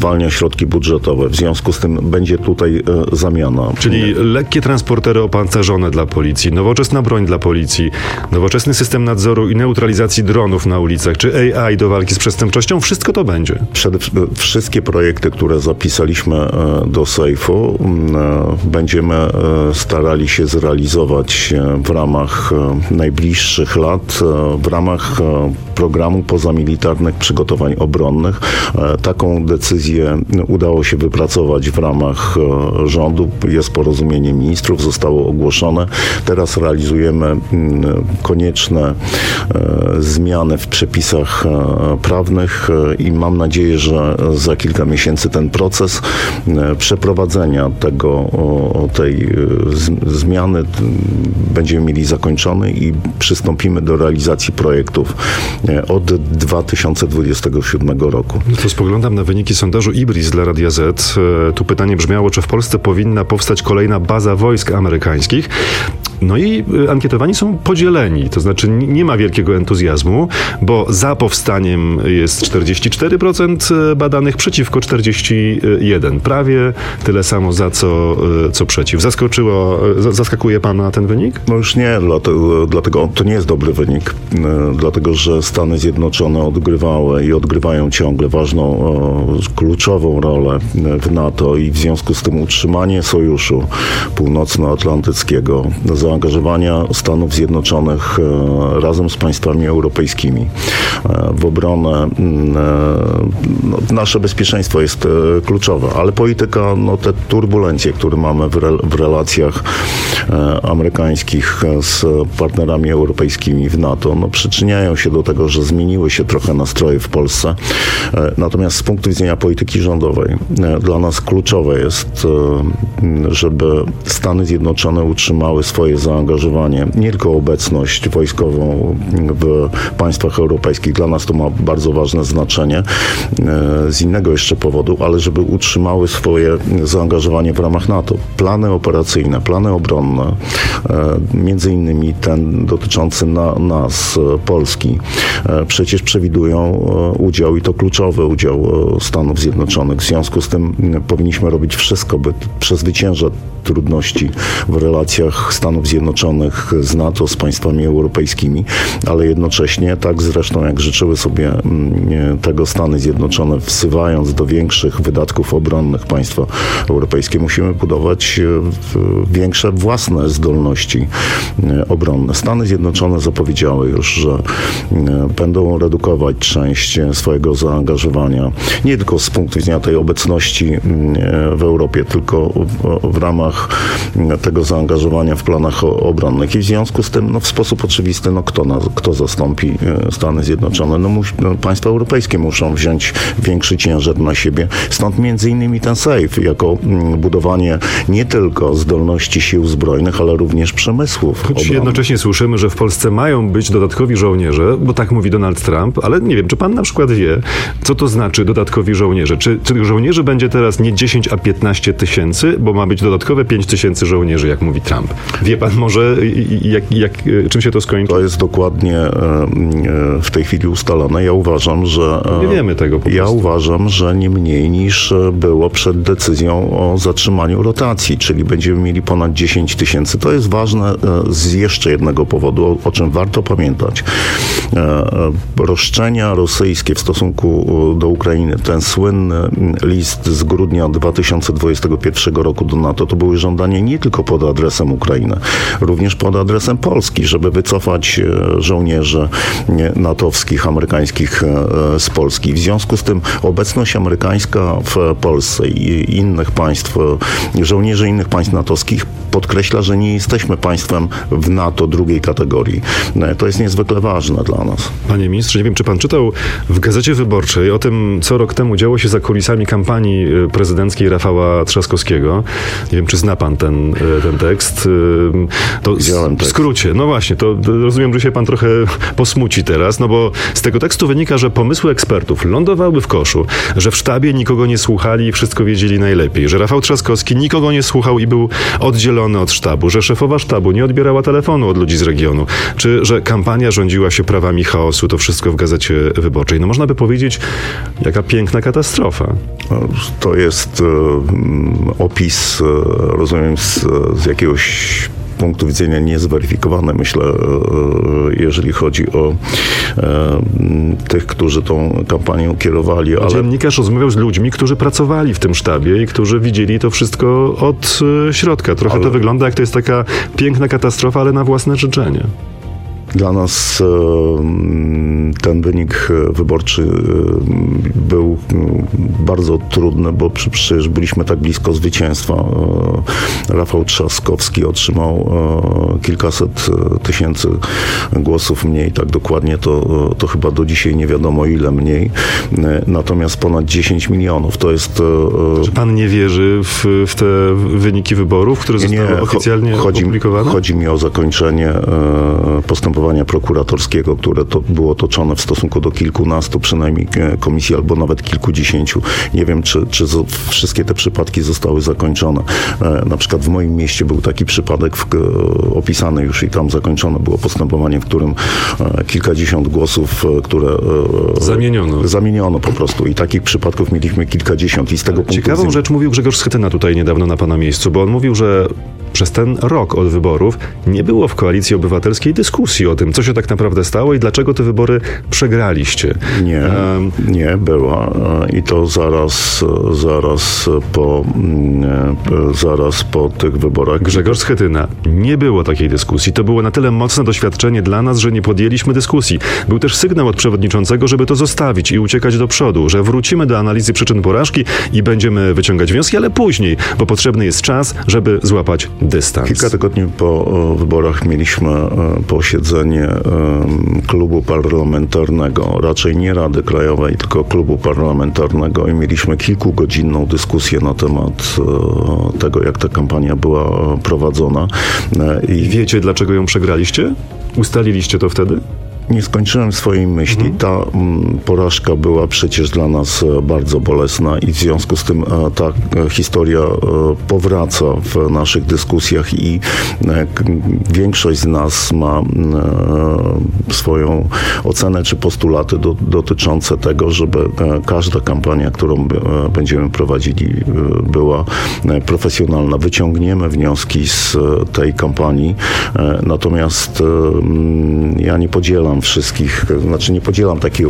zwalnia środki budżetowe. W związku z tym będzie tutaj zamiana. Czyli lekkie transportery opancerzone dla policji, nowoczesna broń dla policji, nowoczesny system nadzoru i neutralizacji dronów na ulicach, czy AI do walki z przestępczością, wszystko to będzie. Wszystkie projekty, które zapisaliśmy do sejfu, będziemy starali się zrealizować w ramach najbliższych lat, w ramach programu pozamilitarnych przygotowań obronnych. Taką decyzję udało się wypracować w ramach rządu. Jest porozumienie ministrów, zostało ogłoszone. Teraz realizujemy konieczne zmiany w przepisach prawnych i mam nadzieję, że za kilka miesięcy ten proces przeprowadzenia tej zmiany będziemy mieli zakończony i przystąpimy do realizacji projektów od 2027 roku. To spoglądam na wyniki sondażu Ibris dla Radia Z. Tu pytanie brzmiało, czy w Polsce powinna powstać kolejna baza wojsk amerykańskich. No i ankietowani są podzieleni, to znaczy nie ma wielkiego entuzjazmu, bo za powstaniem jest 44% badanych, przeciwko 41%. Prawie tyle samo za co przeciw. Zaskakuje pana ten wynik? No już nie, dlatego to nie jest dobry wynik, dlatego że Stany Zjednoczone odgrywały i odgrywają ciągle ważną, kluczową rolę w NATO i w związku z tym utrzymanie sojuszu północnoatlantyckiego, zaangażowania Stanów Zjednoczonych razem z państwami europejskimi w obronę. Nasze bezpieczeństwo jest kluczowe, ale polityka, te turbulencje, które mamy w relacjach amerykańskich z partnerami europejskimi w NATO, przyczyniają się do tego, że zmieniły się trochę nastroje w Polsce. Natomiast z punktu widzenia polityki rządowej dla nas kluczowe jest, żeby Stany Zjednoczone utrzymały swoje zaangażowanie, nie tylko obecność wojskową w państwach europejskich. Dla nas to ma bardzo ważne znaczenie z innego jeszcze powodu, ale żeby utrzymały swoje zaangażowanie w ramach NATO. Plany operacyjne, plany obronne, między innymi ten dotyczący nas, Polski, przecież przewidują udział i to kluczowy udział Stanów Zjednoczonych. W związku z tym powinniśmy robić wszystko, by przezwyciężać trudności w relacjach Stanów Zjednoczonych z NATO, z państwami europejskimi, ale jednocześnie, tak zresztą jak życzyły sobie tego Stany Zjednoczone, wsywając do większych wydatków obronnych państwa europejskie, musimy budować większe własne zdolności obronne. Stany Zjednoczone zapowiedziały już, że będą redukować część swojego zaangażowania, nie tylko z punktu widzenia tej obecności w Europie, tylko w ramach tego zaangażowania w planach obronnych. I w związku z tym, w sposób oczywisty, kto zastąpi Stany Zjednoczone? Państwa europejskie muszą wziąć większy ciężar na siebie. Stąd między innymi ten SAFE, jako budowanie nie tylko zdolności sił zbrojnych, ale również przemysłów obronnych. Jednocześnie słyszymy, że w Polsce mają być dodatkowi żołnierze, bo tak mówi Donald Trump, ale nie wiem, czy pan na przykład wie, co to znaczy dodatkowi żołnierze? Czy tych żołnierzy będzie teraz nie 10, a 15 tysięcy, bo ma być dodatkowe 5 tysięcy żołnierzy, jak mówi Trump. Wie pan może, czym się to skończy? To jest dokładnie w tej chwili ustalone. Ja uważam, że... Nie wiemy tego po prostu. Ja uważam, że nie mniej niż było przed decyzją o zatrzymaniu rotacji, czyli będziemy mieli ponad 10 tysięcy. To jest ważne z jeszcze jednego powodu, o czym warto pamiętać. Roszczenia rosyjskie w stosunku do Ukrainy, ten słynny list z grudnia 2021 roku do NATO, to były żądania nie tylko pod adresem Ukrainy, również pod adresem Polski, żeby wycofać żołnierzy natowskich, amerykańskich z Polski. W związku z tym obecność amerykańska w Polsce i innych państw, żołnierzy innych państw natowskich podkreśla, że nie jesteśmy państwem w NATO drugiej kategorii. To jest niezwykle ważne dla nas. Panie ministrze, nie wiem, czy pan czytał w Gazecie Wyborczej o tym, co rok temu działo się za kulisami kampanii prezydenckiej Rafała Trzaskowskiego. Nie wiem, czy zna pan ten tekst. To w skrócie. No właśnie, to rozumiem, że się pan trochę posmuci teraz, bo z tego tekstu wynika, że pomysły ekspertów lądowały w koszu, że w sztabie nikogo nie słuchali i wszystko wiedzieli najlepiej, że Rafał Trzaskowski nikogo nie słuchał i był oddzielony od sztabu, że szefowa sztabu nie odbierała telefonu od ludzi z regionu, czy że kampania rządziła się Prawem przejawami chaosu, to wszystko w Gazecie Wyborczej. No można by powiedzieć, jaka piękna katastrofa. To jest opis, rozumiem, z jakiegoś punktu widzenia niezweryfikowane, myślę, jeżeli chodzi o tych, którzy tą kampanią kierowali. Ale dziennikarz rozmawiał z ludźmi, którzy pracowali w tym sztabie i którzy widzieli to wszystko od środka. Trochę to wygląda, jak to jest taka piękna katastrofa, ale na własne życzenie. Dla nas ten wynik wyborczy był bardzo trudny, bo przecież byliśmy tak blisko zwycięstwa. Rafał Trzaskowski otrzymał kilkaset tysięcy głosów mniej, tak dokładnie to chyba do dzisiaj nie wiadomo ile mniej. Natomiast ponad 10 milionów to jest... Czy pan nie wierzy w te wyniki wyborów, które zostały oficjalnie opublikowane? Chodzi mi o zakończenie postępowania prokuratorskiego, które to było toczone w stosunku do kilkunastu przynajmniej komisji, albo nawet kilkudziesięciu. Nie wiem, czy wszystkie te przypadki zostały zakończone. Na przykład w moim mieście był taki przypadek opisany już i tam zakończone było postępowanie, w którym kilkadziesiąt głosów, które zamieniono po prostu. I takich przypadków mieliśmy kilkadziesiąt. I z tego punktu Ciekawą rzecz mówił Grzegorz Schetyna tutaj niedawno na pana miejscu, bo on mówił, że przez ten rok od wyborów nie było w Koalicji Obywatelskiej dyskusji o tym, co się tak naprawdę stało i dlaczego te wybory przegraliście. Nie była. I to zaraz po tych wyborach. Grzegorz Schetyna. Nie było takiej dyskusji. To było na tyle mocne doświadczenie dla nas, że nie podjęliśmy dyskusji. Był też sygnał od przewodniczącego, żeby to zostawić i uciekać do przodu, że wrócimy do analizy przyczyn porażki i będziemy wyciągać wnioski, ale później, bo potrzebny jest czas, żeby złapać dystans. Kilka tygodni po wyborach mieliśmy posiedzenie klubu parlamentarnego, raczej nie Rady Krajowej, tylko klubu parlamentarnego i mieliśmy kilkugodzinną dyskusję na temat tego, jak ta kampania była prowadzona. I wiecie, dlaczego ją przegraliście? Ustaliliście to wtedy? Nie skończyłem swojej myśli. Ta porażka była przecież dla nas bardzo bolesna i w związku z tym ta historia powraca w naszych dyskusjach i większość z nas ma swoją ocenę czy postulaty dotyczące tego, żeby każda kampania, którą będziemy prowadzili, była profesjonalna. Wyciągniemy wnioski z tej kampanii, natomiast ja nie podzielam nie podzielam takiego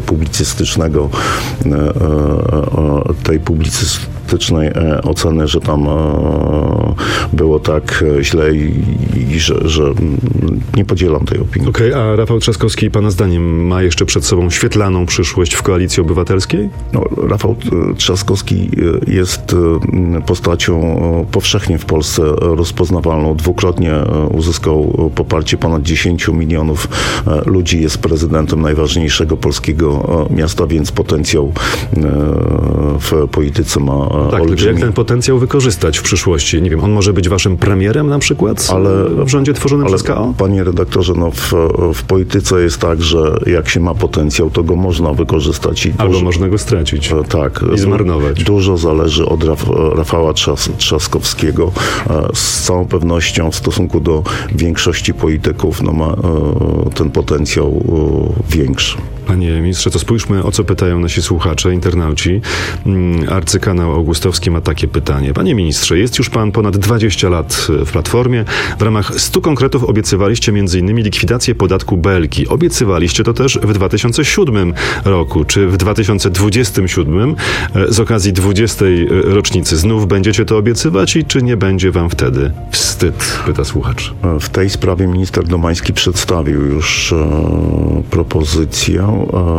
tej publicystycznej oceny, że tam było tak źle i że nie podzielam tej opinii. Okej, a Rafał Trzaskowski pana zdaniem ma jeszcze przed sobą świetlaną przyszłość w Koalicji Obywatelskiej? Rafał Trzaskowski jest postacią powszechnie w Polsce rozpoznawalną. Dwukrotnie uzyskał poparcie ponad 10 milionów ludzi. Jest prezydentem najważniejszego polskiego miasta, więc potencjał w polityce ma olbrzymi. Tylko jak ten potencjał wykorzystać w przyszłości? Nie wiem, on może być waszym premierem na przykład w rządzie tworzonym przez KO? Panie redaktorze, w polityce jest tak, że jak się ma potencjał, to go można wykorzystać. Albo można go stracić. Tak. I zmarnować. Dużo zależy od Rafała Trzaskowskiego. Z całą pewnością w stosunku do większości polityków ma ten potencjał większy. Panie ministrze, to spójrzmy, o co pytają nasi słuchacze, internauci. Arcykanał Augustowski ma takie pytanie. Panie ministrze, jest już pan ponad 20 lat w Platformie. W ramach 100 konkretów obiecywaliście m.in. likwidację podatku Belki. Obiecywaliście to też w 2007 roku. Czy w 2027 z okazji 20. rocznicy znów będziecie to obiecywać i czy nie będzie wam wtedy wstyd? Pyta słuchacz. W tej sprawie minister Domański przedstawił już propozycję.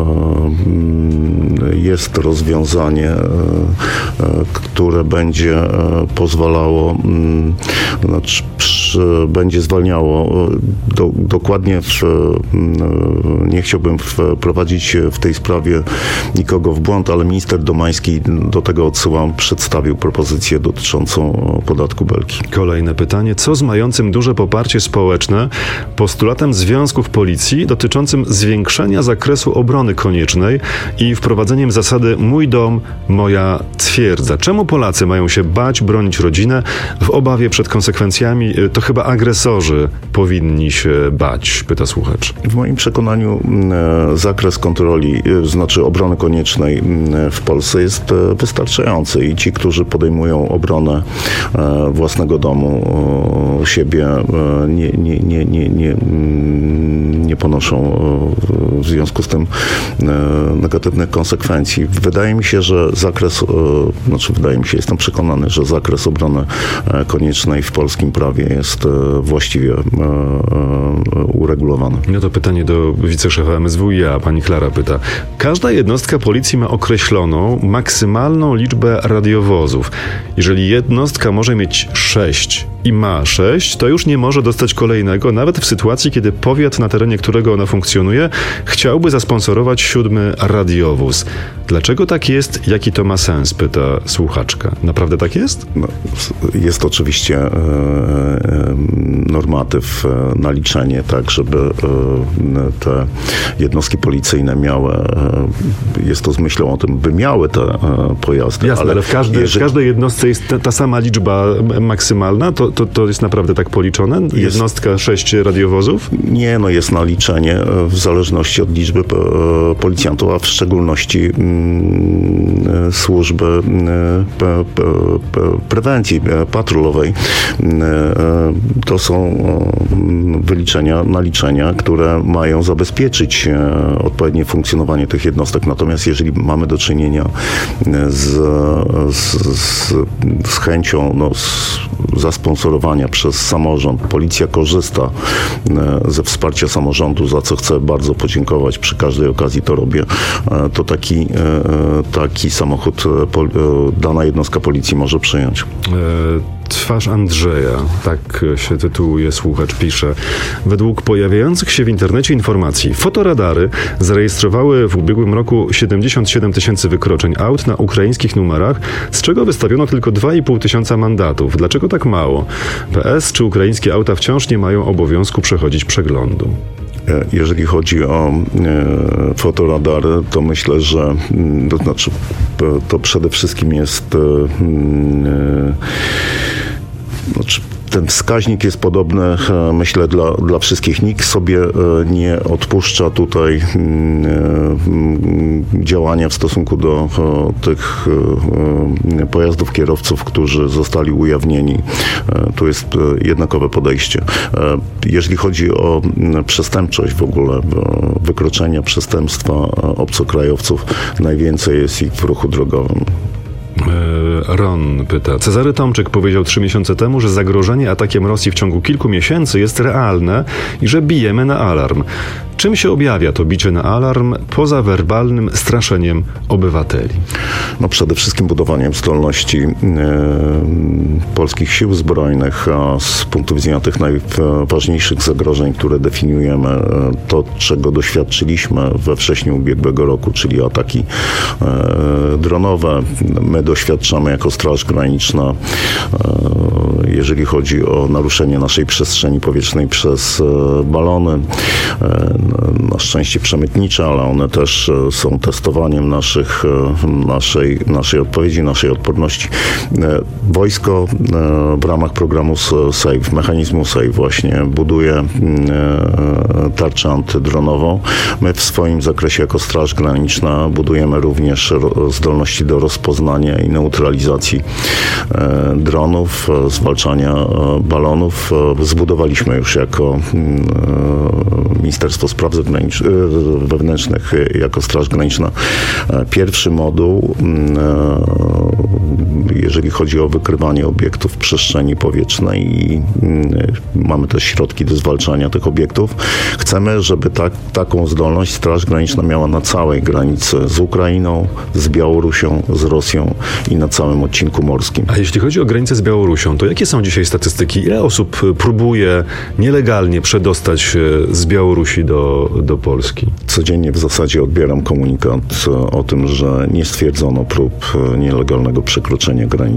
Jest rozwiązanie, które będzie pozwalało, będzie zwalniało. Dokładnie nie chciałbym wprowadzić w tej sprawie nikogo w błąd, ale minister Domański, do tego odsyłam, przedstawił propozycję dotyczącą podatku Belki. Kolejne pytanie. Co z mającym duże poparcie społeczne postulatem związków policji dotyczącym zwiększenia zakresu zakresu obrony koniecznej i wprowadzeniem zasady mój dom, moja twierdza. Czemu Polacy mają się bać bronić rodzinę w obawie przed konsekwencjami? To chyba agresorzy powinni się bać, pyta słuchacz. W moim przekonaniu zakres kontroli, znaczy obrony koniecznej w Polsce jest wystarczający i ci, którzy podejmują obronę własnego domu, siebie, nie ponoszą w związku z tym negatywnych konsekwencji. Wydaje mi się, że jestem przekonany, że zakres obrony koniecznej w polskim prawie jest właściwie uregulowany. No to pytanie do wiceszefa MSWiA. Pani Klara pyta. Każda jednostka policji ma określoną maksymalną liczbę radiowozów. Jeżeli jednostka może mieć 6 i ma 6, to już nie może dostać kolejnego, nawet w sytuacji, kiedy powiat, na terenie którego ona funkcjonuje, chciałby zasponsorować 7. radiowóz. Dlaczego tak jest? Jaki to ma sens? Pyta słuchaczka. Naprawdę tak jest? No, jest oczywiście normatyw, naliczenie, tak, żeby te jednostki policyjne miały, jest to z myślą o tym, by miały te pojazdy. Jasne, ale w każdej jednostce jest ta sama liczba maksymalna? To jest naprawdę tak policzone? Jednostka 6 radiowozów? Nie, jest naliczenie w zależności od liczby policjantów, a w szczególności służby prewencji patrolowej. To są naliczenia, które mają zabezpieczyć odpowiednie funkcjonowanie tych jednostek. Natomiast jeżeli mamy do czynienia z chęcią zasponsorowania przez samorząd, policja korzysta ze wsparcia samorządu, za co chcę bardzo podziękować, przy każdej okazji to robię, to taki samochód dana jednostka policji może przyjąć. Twarz Andrzeja, tak się tytułuje słuchacz, pisze. Według pojawiających się w internecie informacji, fotoradary zarejestrowały w ubiegłym roku 77 000 wykroczeń aut na ukraińskich numerach, z czego wystawiono tylko 2,5 tysiąca mandatów. Dlaczego tak mało? PS, czy ukraińskie auta wciąż nie mają obowiązku przechodzić przeglądu? Jeżeli chodzi o fotoradary, to myślę, że to przede wszystkim jest ten wskaźnik jest podobny, myślę, dla wszystkich. Nikt sobie nie odpuszcza tutaj działania w stosunku do tych pojazdów, kierowców, którzy zostali ujawnieni. Tu jest jednakowe podejście. Jeżeli chodzi o przestępczość w ogóle, wykroczenia, przestępstwa obcokrajowców, najwięcej jest ich w ruchu drogowym. Ron pyta. Cezary Tomczyk powiedział 3 miesiące temu, że zagrożenie atakiem Rosji w ciągu kilku miesięcy jest realne i że bijemy na alarm. Czym się objawia to bicie na alarm poza werbalnym straszeniem obywateli? Przede wszystkim budowaniem zdolności polskich sił zbrojnych, a z punktu widzenia tych najważniejszych zagrożeń, które definiujemy, to czego doświadczyliśmy we wrześniu ubiegłego roku, czyli ataki dronowe. My doświadczamy jako Straż Graniczna, jeżeli chodzi o naruszenie naszej przestrzeni powietrznej przez balony, na szczęście przemytnicze, ale one też są testowaniem naszej odpowiedzi, naszej odporności. Wojsko w ramach programu SAFE, mechanizmu SAFE właśnie buduje tarczę antydronową. My w swoim zakresie jako Straż Graniczna budujemy również zdolności do rozpoznania i neutralizacji dronów, zwalczania balonów. Zbudowaliśmy już jako Ministerstwo Spraw Wewnętrznych, jako Straż Graniczna pierwszy moduł, jeżeli chodzi o wykrywanie obiektów w przestrzeni powietrznej i mamy też środki do zwalczania tych obiektów. Chcemy, żeby taką zdolność Straż Graniczna miała na całej granicy z Ukrainą, z Białorusią, z Rosją i na całym odcinku morskim. A jeśli chodzi o granicę z Białorusią, to jakie są dzisiaj statystyki? Ile osób próbuje nielegalnie przedostać się z Białorusi do Polski? Codziennie w zasadzie odbieram komunikat o tym, że nie stwierdzono prób nielegalnego przekroczenia granicy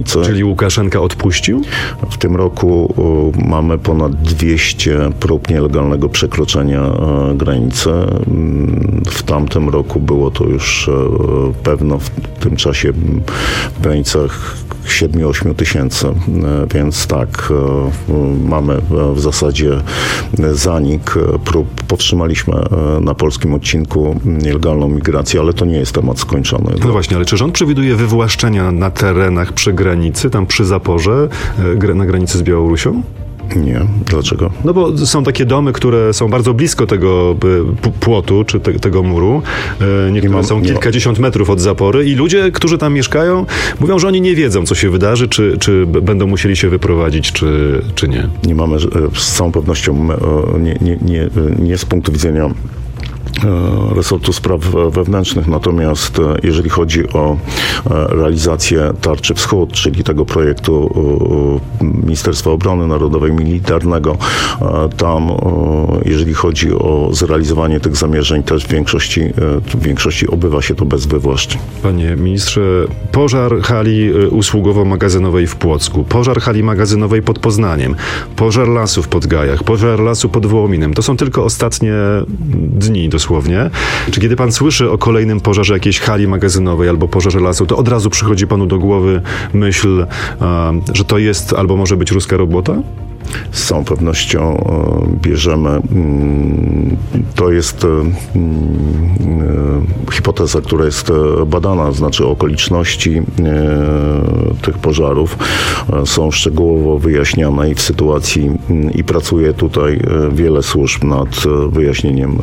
granicy. Czyli Łukaszenka odpuścił? W tym roku mamy ponad 200 prób nielegalnego przekroczenia granicy. W tamtym roku było to już pewno w tym czasie w granicach 7-8 tysięcy, więc tak, mamy w zasadzie zanik prób. Powstrzymaliśmy na polskim odcinku nielegalną migrację, ale to nie jest temat skończony. No właśnie, ale czy rząd przewiduje wywłaszczenia na terenach przy granicy, tam przy zaporze, na granicy z Białorusią? Nie. Dlaczego? No bo są takie domy, które są bardzo blisko tego płotu, czy tego muru. Niektóre są kilkadziesiąt metrów od zapory i ludzie, którzy tam mieszkają, mówią, że oni nie wiedzą, co się wydarzy, czy będą musieli się wyprowadzić, czy nie. Nie mamy z całą pewnością, nie z punktu widzenia resortu spraw wewnętrznych, natomiast jeżeli chodzi o realizację Tarczy Wschód, czyli tego projektu Ministerstwa Obrony Narodowej, militarnego, tam jeżeli chodzi o zrealizowanie tych zamierzeń, też w większości odbywa się to bez wywłaszczeń. Panie ministrze, pożar hali usługowo-magazynowej w Płocku, pożar hali magazynowej pod Poznaniem, pożar lasów pod Gajach, pożar lasu pod Wołominem. To są tylko ostatnie dni dosłownie. Czy kiedy pan słyszy o kolejnym pożarze jakiejś hali magazynowej albo pożarze lasu, to od razu przychodzi panu do głowy myśl, że to jest albo może być ruska robota? Z całą pewnością bierzemy, to jest hipoteza, która jest badana, znaczy okoliczności tych pożarów są szczegółowo wyjaśniane i w sytuacji, i pracuje tutaj wiele służb nad wyjaśnieniem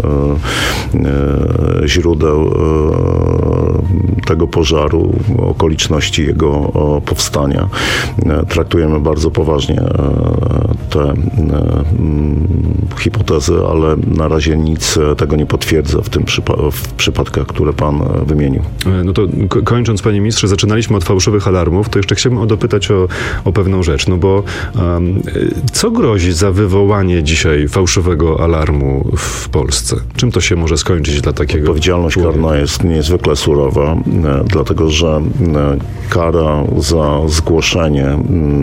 źródeł tego pożaru, okoliczności jego powstania. Traktujemy bardzo poważnie te hipotezy, ale na razie nic tego nie potwierdza w przypadkach, które pan wymienił. No to kończąc, panie ministrze, zaczynaliśmy od fałszywych alarmów, to jeszcze chciałbym dopytać o pewną rzecz, no bo co grozi za wywołanie dzisiaj fałszywego alarmu w Polsce? Czym to się może skończyć dla takiego Odpowiedzialność karna jest niezwykle surowa, dlatego że kara za zgłoszenie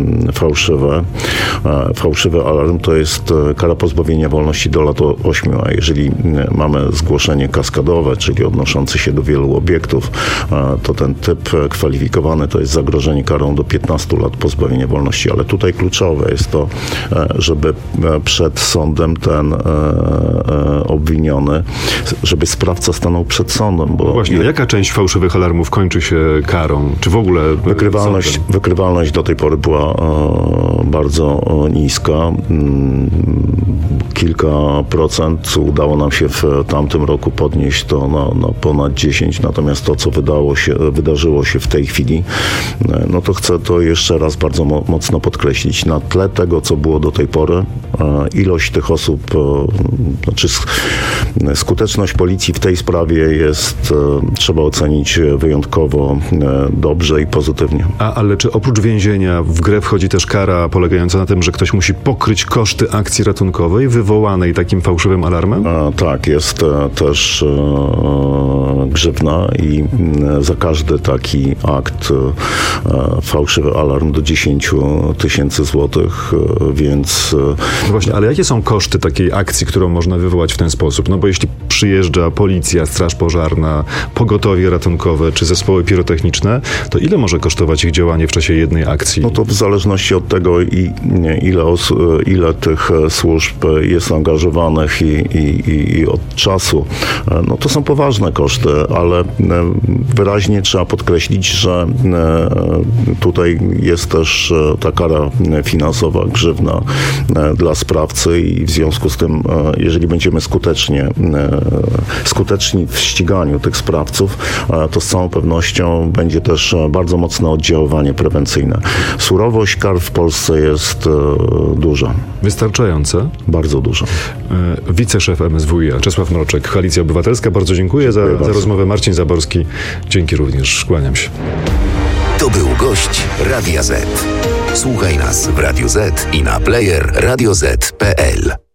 fałszywy alarm to jest kara pozbawienia wolności do lat 8, a jeżeli mamy zgłoszenie kaskadowe, czyli odnoszące się do wielu obiektów, to ten typ kwalifikowany to jest zagrożenie karą do 15 lat pozbawienia wolności, ale tutaj kluczowe jest to, żeby przed sądem ten obwiniony, żeby sprawca stanął przed sądem. Bo właśnie, jaka część fałszywych alarmów kończy się karą? Czy w ogóle wykrywalność do tej pory była bardzo niska. Kilka procent udało nam się w tamtym roku podnieść to na ponad 10, natomiast to, co wydarzyło się w tej chwili, no to chcę to jeszcze raz bardzo mocno podkreślić. Na tle tego, co było do tej pory, ilość tych osób, znaczy skuteczność policji w tej sprawie jest, trzeba ocenić wyjątkowo dobrze i pozytywnie. Ale czy oprócz więzienia w grę wchodzi też kara polegająca na tym, że ktoś musi pokryć koszty akcji ratunkowej wywołanej takim fałszywym alarmem? Tak, jest też grzywna i za każdy taki akt, fałszywy alarm do 10 tysięcy złotych, więc... No właśnie, ale jakie są koszty takiej akcji, którą można wywołać w ten sposób? No bo jeśli przyjeżdża policja, straż pożarna, pogotowie ratunkowe czy zespoły pirotechniczne, to ile może kosztować ich działanie w czasie jednej akcji? No to w zależności od tego, ile tych służb jest angażowanych i od czasu, no to są poważne koszty, ale wyraźnie trzeba podkreślić, że tutaj jest też ta kara finansowa, grzywna dla sprawcy i w związku z tym, jeżeli będziemy skuteczni w ściganiu tych sprawców, to z całą pewnością będzie też bardzo mocne oddziaływanie prewencyjne. Surowość kar w Polsce jest duża. Wystarczająca? Bardzo duża. Wiceszef MSWiA Czesław Mroczek, Koalicja Obywatelska. Bardzo dziękuję za rozmowę. Marcin Zaborski. Dzięki również. Kłaniam się. To był gość Radia Z. Słuchaj nas w Radio Z i na player radioz.pl.